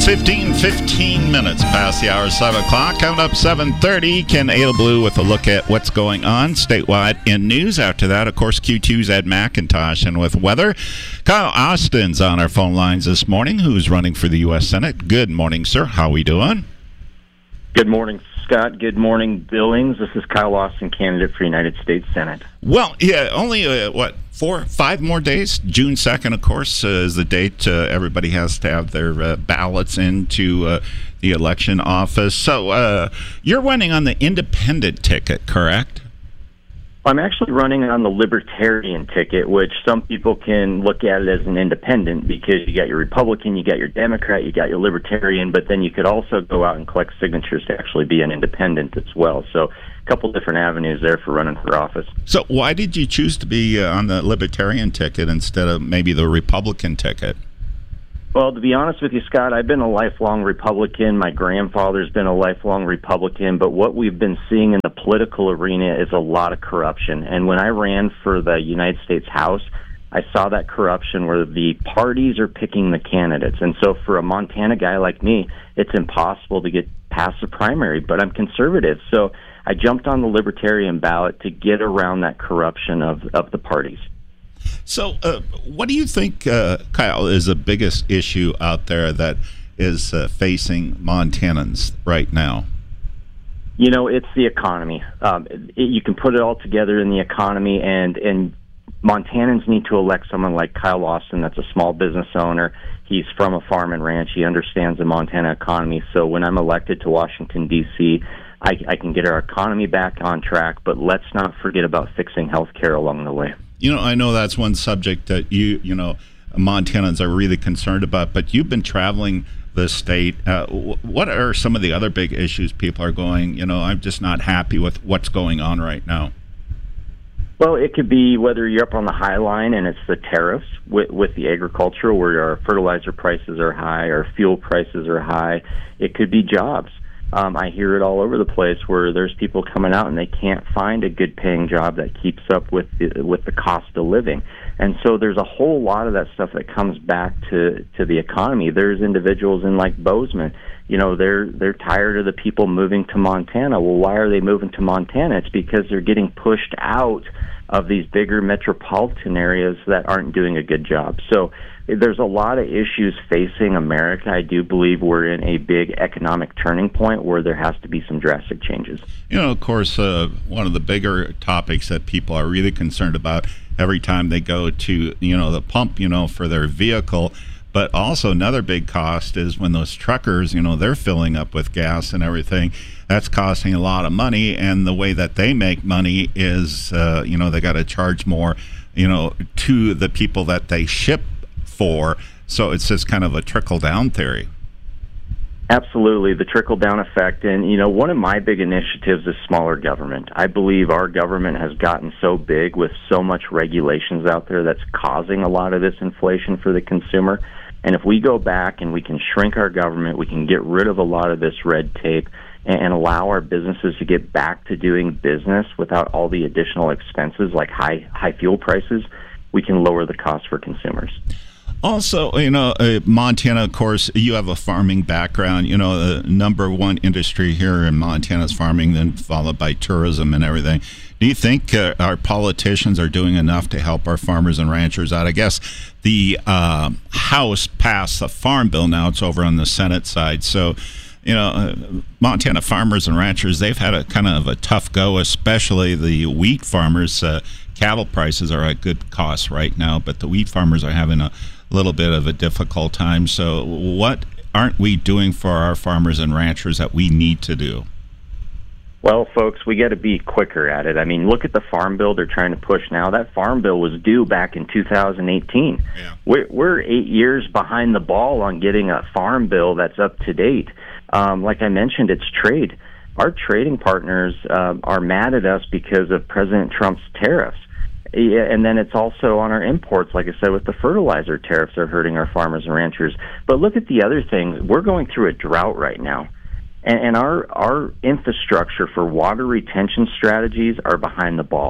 15 minutes past the hour of 7 o'clock. Coming up 7:30, Ken Adelblue with a look at what's going on statewide in news. After that, of course, Q2's Ed McIntosh. And with weather, Kyle Austin's on our phone lines this morning, who's running for the U.S. Senate. Good morning, sir. How we doing? Good morning, Scott. Good morning, Billings. This is Kyle Austin, candidate for United States Senate. Well, yeah, only, 5 more days? June 2nd, of course, is the date everybody has to have their ballots into the election office. So you're running on the independent ticket, correct? I'm actually running on the Libertarian ticket, which some people can look at it as an independent because you got your Republican, you got your Democrat, you got your Libertarian, but then you could also go out and collect signatures to actually be an independent as well. So a couple different avenues there for running for office. So why did you choose to be on the Libertarian ticket instead of maybe the Republican ticket? Well, to be honest with you, Scott, I've been a lifelong Republican. My grandfather's been a lifelong Republican. But what we've been seeing in the political arena is a lot of corruption. And when I ran for the United States House, I saw that corruption where the parties are picking the candidates. And so for a Montana guy like me, it's impossible to get past the primary. But I'm conservative. So I jumped on the Libertarian ballot to get around that corruption of the parties. So what do you think, Kyle, is the biggest issue out there that is facing Montanans right now? You know, it's the economy. You can put it all together in the economy, and Montanans need to elect someone like Kyle Austin that's a small business owner. He's from a farm and ranch. He understands the Montana economy. So when I'm elected to Washington, D.C., I can get our economy back on track, but let's not forget about fixing health care along the way. You know, I know that's one subject that Montanans are really concerned about, but you've been traveling the state. What are some of the other big issues people are going, I'm just not happy with what's going on right now? Well, it could be whether you're up on the high line and it's the tariffs with the agriculture where our fertilizer prices are high, our fuel prices are high. It could be jobs. I hear it all over the place where there's people coming out and they can't find a good-paying job that keeps up with the cost of living. And so there's a whole lot of that stuff that comes back to the economy. There's individuals in like Bozeman, they're tired of the people moving to Montana. Well, why are they moving to Montana? It's because they're getting pushed out of these bigger metropolitan areas that aren't doing a good job. So there's a lot of issues facing America. I do believe we're in a big economic turning point where there has to be some drastic changes. Of course, one of the bigger topics that people are really concerned about every time they go to, the pump, for their vehicle. But also another big cost is when those truckers, they're filling up with gas and everything. That's costing a lot of money. And the way that they make money is, they got to charge more, to the people that they ship for. So it's just kind of a trickle-down theory. Absolutely, the trickle-down effect. And, one of my big initiatives is smaller government. I believe our government has gotten so big with so much regulations out there that's causing a lot of this inflation for the consumer. And if we go back and we can shrink our government, we can get rid of a lot of this red tape and allow our businesses to get back to doing business without all the additional expenses like high fuel prices, we can lower the cost for consumers. Also, Montana, of course, you have a farming background. The number one industry here in Montana is farming, then followed by tourism and everything. Do you think our politicians are doing enough to help our farmers and ranchers out? I guess the House passed the Farm Bill. Now it's over on the Senate side. So, Montana farmers and ranchers, they've had a kind of a tough go, especially the wheat farmers. Cattle prices are at good cost right now, but the wheat farmers are having a little bit of a difficult time. So what aren't we doing for our farmers and ranchers that we need to do? Well, folks, we got to be quicker at it. I mean, look at the Farm Bill they're trying to push now. That Farm Bill was due back in 2018. Yeah. We're 8 years behind the ball on getting a Farm Bill that's up to date. Like I mentioned, it's trade. Our trading partners are mad at us because of President Trump's tariffs. And then it's also on our imports, like I said, with the fertilizer tariffs are hurting our farmers and ranchers. But look at the other thing. We're going through a drought right now. And our infrastructure for water retention strategies are behind the ball.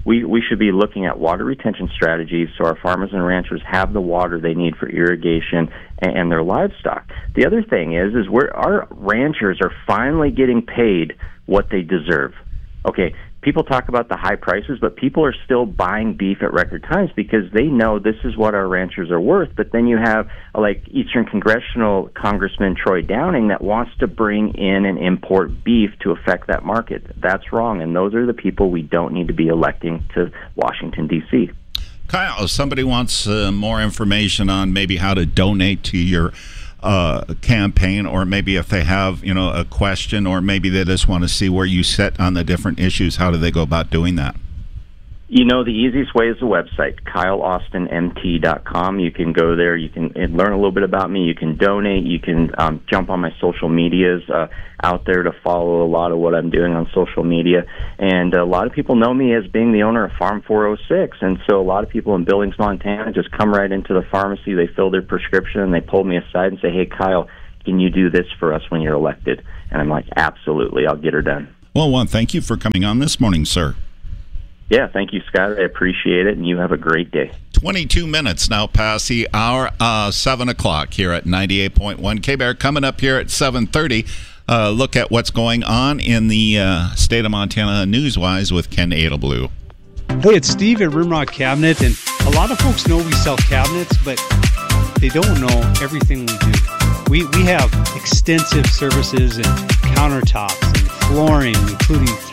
we should be looking at water retention strategies so our farmers and ranchers have the water they need for irrigation and their livestock. The other thing is our ranchers are finally getting paid what they deserve. Okay, people talk about the high prices, but people are still buying beef at record times because they know this is what our ranchers are worth. But then you have like Eastern Congressional Congressman Troy Downing that wants to bring in and import beef to affect that market. That's wrong, and those are the people we don't need to be electing to Washington, D.C. Kyle, if somebody wants more information on maybe how to donate to your campaign, or maybe if they have a question, or maybe they just want to see where you sit on the different issues, how do they go about doing that? The easiest way is the website, KyleAustinMT.com. You can go there. You can learn a little bit about me. You can donate. You can jump on my social medias out there to follow a lot of what I'm doing on social media. And a lot of people know me as being the owner of Farm 406. And so a lot of people in Billings, Montana just come right into the pharmacy. They fill their prescription, and they pull me aside and say, hey, Kyle, can you do this for us when you're elected? And I'm like, absolutely. I'll get her done. Well, thank you for coming on this morning, sir. Yeah, thank you, Scott. I appreciate it, and you have a great day. 22 minutes now past the hour, 7 o'clock here at 98.1 K-Bear. Coming up here at 7:30, look at what's going on in the state of Montana news-wise with Ken Edelblue. Hey, it's Steve at Rimrock Cabinet, and a lot of folks know we sell cabinets, but they don't know everything we do. We have extensive services in countertops and flooring, including